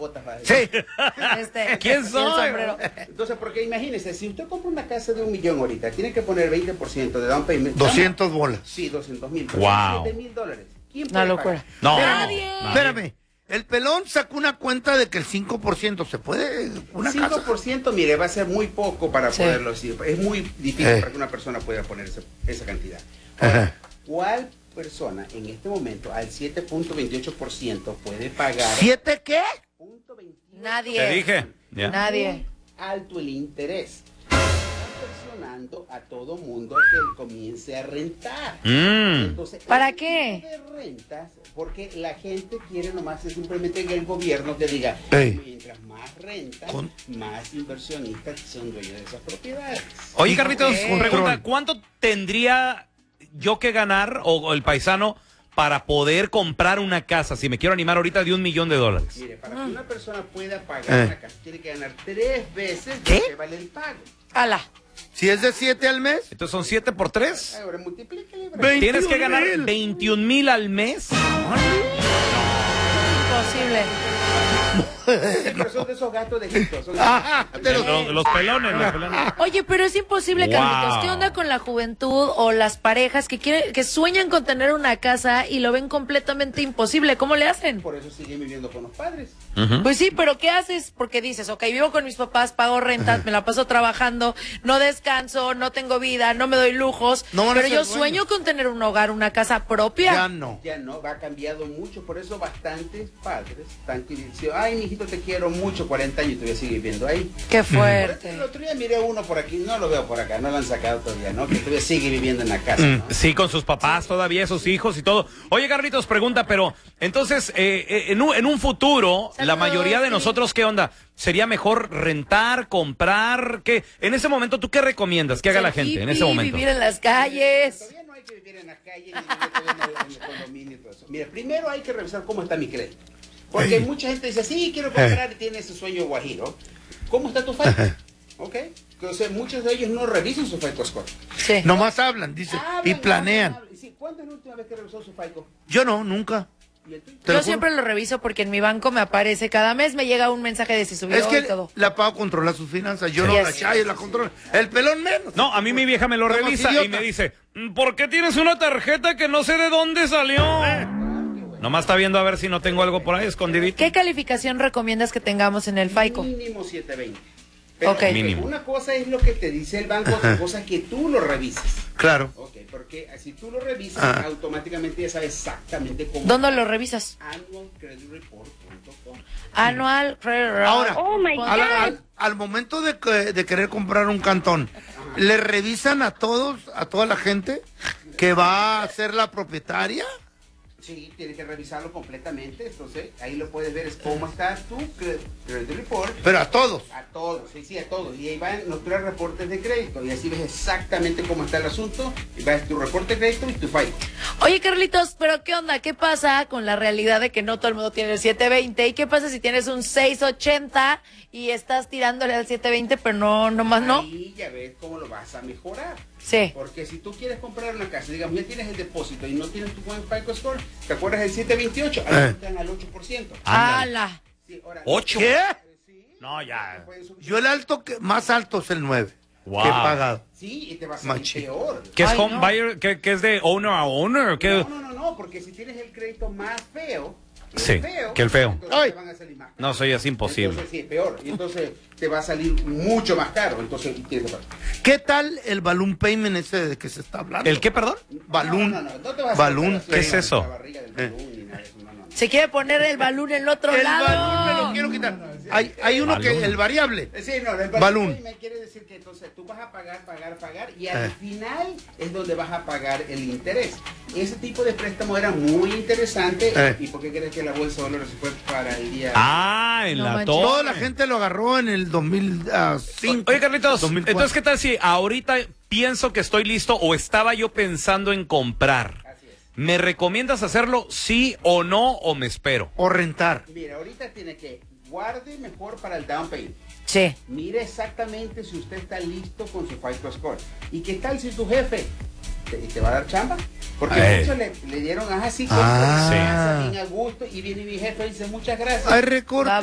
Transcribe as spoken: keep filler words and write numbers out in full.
botas. Sí. Este, ¿Quién el soy? sombrero. Entonces, porque imagínese, si usted compra una casa de un millón ahorita, tiene que poner veinte por ciento de down payment. doscientos bolas. Sí, doscientos mil. Wow. siete mil dólares. ¿Quién Una puede locura. pagar? No. Nadie. no, Espérame. El pelón sacó una cuenta de que el cinco por ciento se puede una cinco por ciento, casa. mire, va a ser muy poco para Sí. poderlo decir. Es muy difícil Eh. para que una persona pueda poner esa, esa cantidad. Ajá. Ahora, ¿cuál persona en este momento al siete punto veintiocho por ciento puede pagar? ¿Siete qué? punto veintiocho? Nadie. Te dije. Ya. Nadie. Muy alto el interés. Están presionando a todo mundo a que él comience a rentar. Mm. Entonces, ¿Para el qué? tipo de rentas, porque la gente quiere nomás es simplemente que el gobierno te diga, Ey. mientras más rentas, Con- más inversionistas son dueños de esas propiedades. Oye, Sí, Carlitos, control. pregunta, ¿cuánto tendría yo que ganar o, o el paisano para poder comprar una casa si me quiero animar ahorita de un millón de dólares? Mire, para que una persona pueda pagar Eh. una casa, tiene que ganar tres veces ¿Qué? lo que vale el pago. Ala. Si es de siete al mes. Entonces son siete por tres. Ahora multiplíquele. Ve- Tienes que veintiún ganar mil. veintiún mil al mes. Imposible. Pero son de esos gatos de Egipto. Son Ajá, de los- Eh, los pelones, los pelones. Oye, pero es imposible, Wow. Carlitos. ¿Qué onda con la juventud o las parejas que quieren, que sueñan con tener una casa y lo ven completamente imposible? ¿Cómo le hacen? Por eso siguen viviendo con los padres. Pues sí, pero ¿qué haces? Porque dices, ok, vivo con mis papás, pago rentas, me la paso trabajando, no descanso, no tengo vida, no me doy lujos, No van a pero ser yo dueños. sueño con tener un hogar, una casa propia. Ya no. Ya no, va cambiado mucho, por eso bastantes padres están que dicen, ay, mijito, te quiero mucho, cuarenta años y todavía sigue viviendo ahí. Qué Por eso fuerte. el otro día miré uno por aquí, no lo veo por acá, no lo han sacado todavía, ¿no? Que todavía sigue viviendo en la casa, ¿no? Sí, con sus papás todavía, sus hijos y todo. Oye, Carlitos, pregunta, pero entonces, eh, eh, en, un, en un futuro, la Saludos, mayoría de sí. nosotros, ¿qué onda? ¿Sería mejor rentar, comprar? ¿Qué? En ese momento, ¿tú qué recomiendas? ¿Qué haga la Ser gente en hippie, ese momento? vivir en las calles. Todavía no hay que vivir en la calle, ni vivir todavía en el condominio y todo eso. Mira, primero hay que revisar cómo está mi crédito. Porque Ey. mucha gente dice, sí, quiero comprar y tiene ese sueño guajiro. ¿Cómo está tu FICO? ¿Ok? Entonces, muchos de ellos no revisan su FICO score. Sí. Nomás hablan, dice, y Hablan, planean. hablan, hablan. Sí, ¿cuándo es la última vez que revisó su FICO? Yo no, nunca. ¿Y el tuyo? Te lo Yo juro. siempre lo reviso porque en mi banco me aparece, cada mes me llega un mensaje de si subió Es y que todo. la pago controlar sus finanzas. Yo Sí. no, Yes. la Chayo la controla. El pelón menos. No, a mí mi vieja me lo Estamos revisa y idiota. me dice, ¿por qué tienes una tarjeta que no sé de dónde salió? Nomás está viendo a ver si no tengo algo por ahí escondidito. ¿Qué calificación recomiendas que tengamos en el FICO? Mínimo setecientos veinte. Pero Ok. Mínimo. una cosa es lo que te dice el banco, otra cosa es que tú lo revises. Claro. Ok, porque si tú lo revisas, Ah. automáticamente ya sabes exactamente cómo. ¿Dónde lo revisas? annual credit report punto com. Anual. Ahora, Oh, my al, God. al- al momento de, que- de querer comprar un cantón, ¿le revisan a todos, a toda la gente que va a ser la propietaria? Sí, tienes que revisarlo completamente. Entonces, ahí lo puedes ver es cómo está tu cre- credit report. Pero a todos. A todos, sí, sí, a todos. Y ahí van nuestros reportes de crédito. Y así ves exactamente cómo está el asunto. Y ves tu reporte de crédito y tu FICO. Oye, Carlitos, pero ¿qué onda? ¿Qué pasa con la realidad de que no todo el mundo tiene el siete veinte? ¿Y qué pasa si tienes un seis ochenta y estás tirándole al siete veinte, pero no, no más no? Ahí ya ves cómo lo vas a mejorar. Sí. Porque si tú quieres comprar una casa, digamos, ya tienes el depósito y no tienes tu buen FICO score, ¿te acuerdas del siete veintiocho? Ahí Eh. están al ocho por ciento. ¡Hala! Sí, ahora, ¿Ocho? ¿Qué? Sí, No, ya. pueden subir. Yo el alto que más alto es el nueve. Wow. Que he pagado. Sí, y te va a salir Machín. peor. ¿Qué es Ay, home no. buyer? ¿Qué, qué es de owner a owner? ¿Qué? No, no, no, no, porque si tienes el crédito más feo, que Sí, el feo, que el feo. entonces Ay. te van a salir más. No, eso ya es imposible. Entonces sí, es peor. Y entonces te va a salir mucho más caro. Entonces tienes que pagar. ¿Qué tal el balloon payment ese de que se está hablando? ¿El qué, perdón? Balloon. No, no, no, no te vas a Balloon. hacer ¿Qué es la eso? barriga del balloon ni nada de eso, no, no, no. Se quiere poner el balón en el otro El lado. balloon me lo quiero quitar. Hay, hay uno que, Balloon. el variable. Sí, no, el Balloon. balloon me quiere decir que entonces tú vas a pagar, pagar, pagar y al Eh. final es donde vas a pagar el interés. Ese tipo de préstamo era muy interesante. Eh. ¿Y por qué crees que la bolsa de valores se fue para el día? Ah, en No la manches. torre. Toda la gente lo agarró en el dos mil cinco. Oye, Carlitos, dos mil cuatro. entonces, ¿qué tal si ahorita pienso que estoy listo o estaba yo pensando en comprar? Así es. ¿Me recomiendas hacerlo sí o no o me espero? O rentar. Mira, ahorita tiene que guarde mejor para el down payment. Sí. Mire exactamente si usted está listo con su FICO score. ¿Y qué tal si tu jefe te, te va a dar chamba? Porque Ay. muchos le, le dieron, ajá, sí, Ah. bien a gusto y viene mi jefe y dice muchas gracias. Hay recorte.